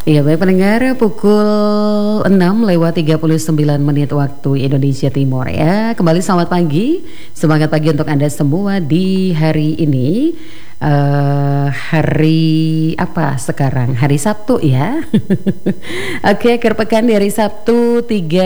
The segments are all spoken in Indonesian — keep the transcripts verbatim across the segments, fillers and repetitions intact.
Iya baik pendengar, pukul enam lewat tiga puluh sembilan menit waktu Indonesia Timur ya. Kembali selamat pagi, semangat pagi untuk Anda semua di hari ini. uh, Hari apa sekarang? Hari Sabtu ya. Oke, akhir pekan di hari Sabtu tiga,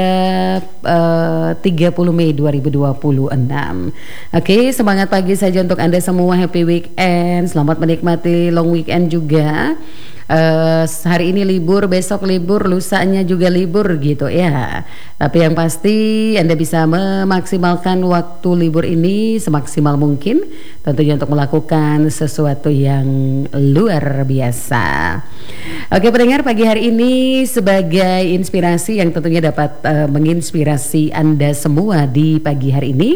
uh, tiga puluh Mei dua ribu dua puluh enam. Oke, semangat pagi saja untuk Anda semua, happy weekend. Selamat menikmati long weekend juga. Uh, hari ini libur, besok libur, lusanya juga libur gitu ya. Tapi yang pasti Anda bisa memaksimalkan waktu libur ini semaksimal mungkin, tentunya untuk melakukan sesuatu yang luar biasa. Oke pendengar, pagi hari ini sebagai inspirasi yang tentunya dapat uh, menginspirasi Anda semua di pagi hari ini.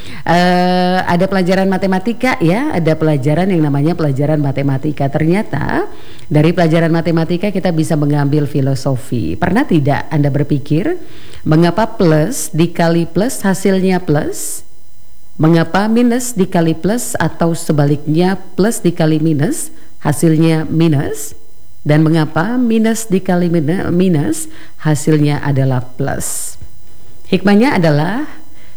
Uh, ada pelajaran matematika ya, ada pelajaran yang namanya pelajaran matematika. Ternyata dari pelajaran matematika kita bisa mengambil filosofi. Pernah tidak Anda berpikir mengapa plus dikali plus hasilnya plus? Mengapa minus dikali plus atau sebaliknya plus dikali minus hasilnya minus? Dan mengapa minus dikali minus hasilnya adalah plus? Hikmahnya adalah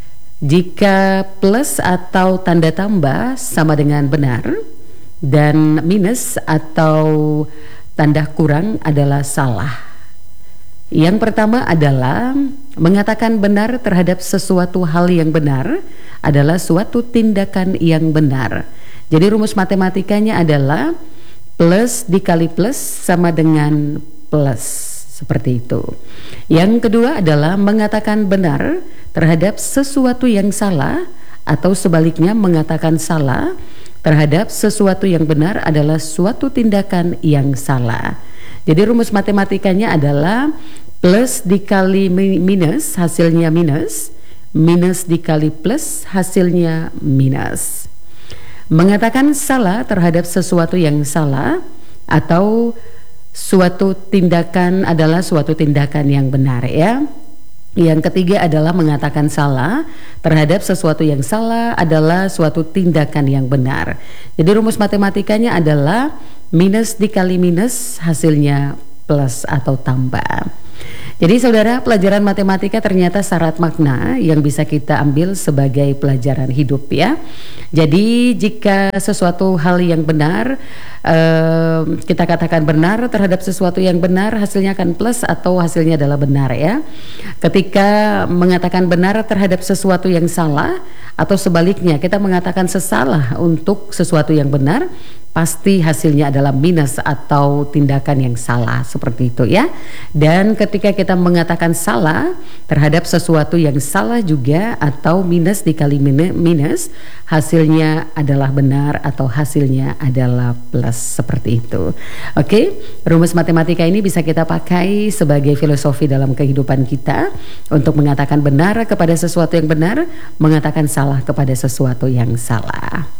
jika plus atau tanda tambah sama dengan benar dan minus atau tanda kurang adalah salah. Yang pertama adalah mengatakan benar terhadap sesuatu hal yang benar adalah suatu tindakan yang benar. Jadi rumus matematikanya adalah plus dikali plus sama dengan plus. Seperti itu. Yang kedua adalah mengatakan benar terhadap sesuatu yang salah atau sebaliknya mengatakan salah terhadap sesuatu yang benar adalah suatu tindakan yang salah. Jadi rumus matematikanya adalah plus dikali minus hasilnya minus, minus dikali plus hasilnya minus. Mengatakan salah terhadap sesuatu yang salah atau suatu tindakan adalah suatu tindakan yang benar ya. Yang ketiga adalah mengatakan salah terhadap sesuatu yang salah adalah suatu tindakan yang benar. Jadi rumus matematikanya adalah minus dikali minus hasilnya plus atau tambah. Jadi saudara, pelajaran matematika ternyata syarat makna yang bisa kita ambil sebagai pelajaran hidup ya. Jadi jika sesuatu hal yang benar eh, kita katakan benar terhadap sesuatu yang benar, hasilnya akan plus atau hasilnya adalah benar ya. Ketika mengatakan benar terhadap sesuatu yang salah atau sebaliknya kita mengatakan sesalah untuk sesuatu yang benar, pasti hasilnya adalah minus atau tindakan yang salah, seperti itu ya. Dan ketika kita mengatakan salah terhadap sesuatu yang salah juga atau minus dikali minus, hasilnya adalah benar atau hasilnya adalah plus, seperti itu. Oke, rumus matematika ini bisa kita pakai sebagai filosofi dalam kehidupan kita untuk mengatakan benar kepada sesuatu yang benar, mengatakan salah kepada sesuatu yang salah.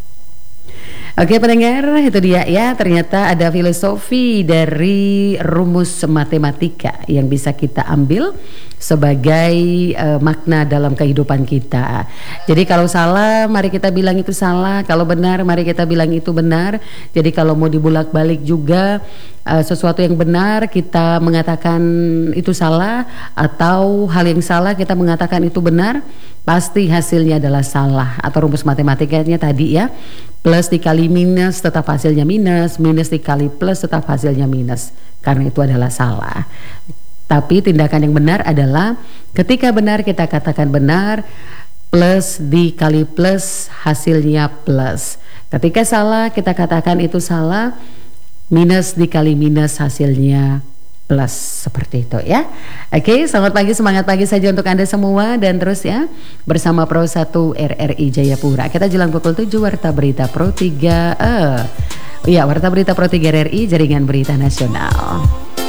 Oke pendengar, itu dia ya, ternyata ada filosofi dari rumus matematika yang bisa kita ambil sebagai uh, makna dalam kehidupan kita. Jadi kalau salah mari kita bilang itu salah, kalau benar mari kita bilang itu benar. Jadi kalau mau dibulak-balik juga uh, sesuatu yang benar kita mengatakan itu salah, atau hal yang salah kita mengatakan itu benar, pasti hasilnya adalah salah. Atau rumus matematikanya tadi ya, plus dikali minus tetap hasilnya minus, minus dikali plus tetap hasilnya minus, karena itu adalah salah. Tapi tindakan yang benar adalah ketika benar kita katakan benar, plus dikali plus hasilnya plus. Ketika salah kita katakan itu salah, minus dikali minus hasilnya plus, seperti itu ya. Oke, selamat pagi, semangat pagi saja untuk Anda semua, dan terus ya bersama Pro satu R R I Jayapura. Kita jelang pukul tujuh Warta Berita Pro tiga eh ya Warta Berita Pro tiga R R I, Jaringan Berita Nasional.